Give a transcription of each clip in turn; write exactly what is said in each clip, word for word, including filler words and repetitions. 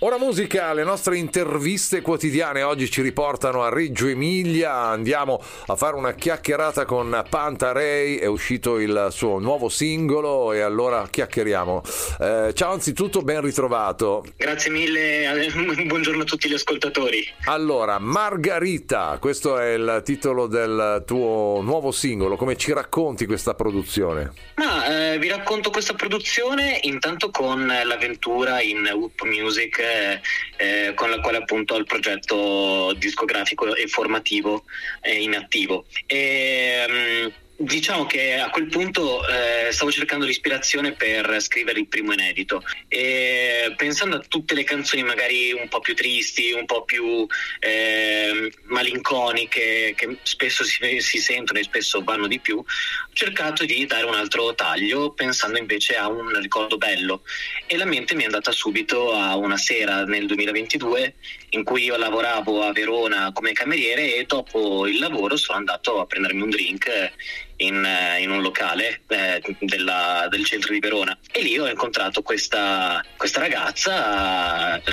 Ora musica, le nostre interviste quotidiane oggi ci riportano a Reggio Emilia, andiamo a fare una chiacchierata con Pantarei, è uscito il suo nuovo singolo e allora chiacchieriamo. Eh, ciao, anzitutto ben ritrovato. Grazie mille, buongiorno a tutti gli ascoltatori. Allora, Margarita, questo è il titolo del tuo nuovo singolo, come ci racconti questa produzione? Ma eh, vi racconto questa produzione intanto con l'avventura in Whoop Music, Eh, con la quale appunto ho il progetto discografico e formativo eh, in attivo. E, um, diciamo che a quel punto eh, stavo cercando l'ispirazione per scrivere il primo inedito e pensando a tutte le canzoni magari un po' più tristi, un po' più eh, malinconiche, che spesso si, si sentono e spesso vanno di più, ho cercato di dare un altro taglio pensando invece a un ricordo bello, e la mente mi è andata subito a una sera nel duemilaventidue in cui io lavoravo a Verona come cameriere e dopo il lavoro sono andato a prendermi un drink in, in un locale eh, della, del centro di Verona, e lì ho incontrato questa, questa ragazza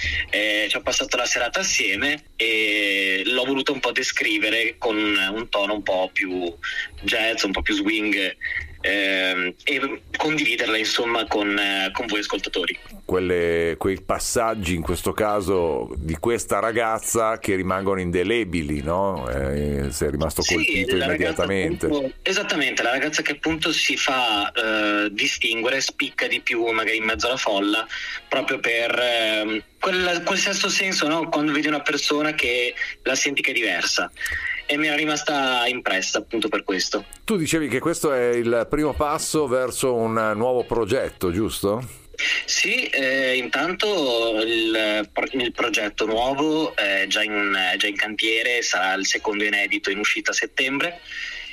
e ci ho passato la serata assieme e l'ho voluto un po' descrivere con un tono un po' più jazz, un po' più swing, eh, e condividerla insomma con, eh, con voi ascoltatori. Quelle, quei passaggi in questo caso di questa ragazza che rimangono indelebili, no? Eh, sei rimasto colpito sì, immediatamente. Appunto, esattamente, la ragazza che appunto si fa eh, distinguere, spicca di più magari in mezzo alla folla, proprio per eh, quel, quel sesto senso, no? Quando vedi una persona che la senti che è diversa. E mi era rimasta impressa appunto per questo. Tu dicevi che questo è il primo passo verso un nuovo progetto, giusto? Sì, eh, intanto il, il progetto nuovo è già in, già in cantiere, sarà il secondo inedito in uscita a settembre,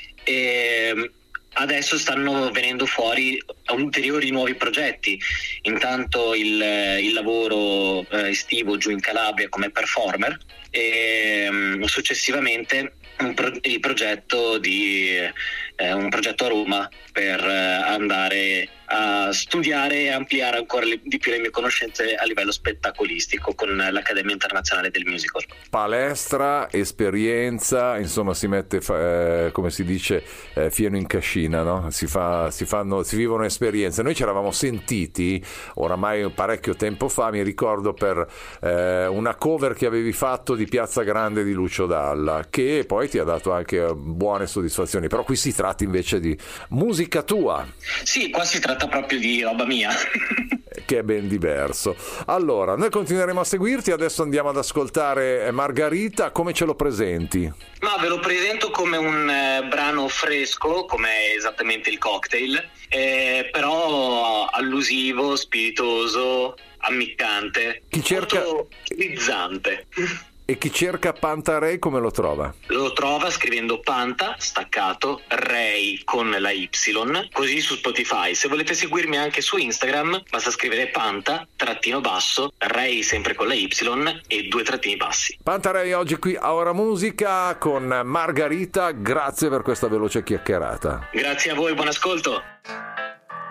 e adesso stanno venendo fuori ulteriori nuovi progetti. Intanto il, il lavoro eh, estivo giù in Calabria come performer, e um, successivamente un pro- il progetto di eh, un progetto a Roma per eh, andare a studiare e ampliare ancora le, di più le mie conoscenze a livello spettacolistico con l'Accademia Internazionale del Musical. Palestra, esperienza, insomma si mette, eh, come si dice, eh, fieno in cascina, no? Si fa, si fanno, si vivono esperienze. Noi ci eravamo sentiti oramai parecchio tempo fa, mi ricordo, per eh, una cover che avevi fatto di Piazza Grande di Lucio Dalla, che poi ti ha dato anche buone soddisfazioni, però qui si tratta invece di musica tua. Sì, qua si tratta proprio di roba mia. Che è ben diverso. Allora, noi continueremo a seguirti, adesso andiamo ad ascoltare Margarita. Come ce lo presenti? Ma ve lo presento come un eh, brano fresco, come esattamente il cocktail, eh, però allusivo, spiritoso, ammiccante, chi cerca molto frizzante. E chi cerca Pantarei come lo trova? Lo trova scrivendo Panta, staccato, Rei con la Y, così su Spotify. Se volete seguirmi anche su Instagram, basta scrivere Panta, trattino basso, Rei sempre con la Y e due trattini bassi. Pantarei oggi qui a Ora Musica con Margarita, grazie per questa veloce chiacchierata. Grazie a voi, buon ascolto.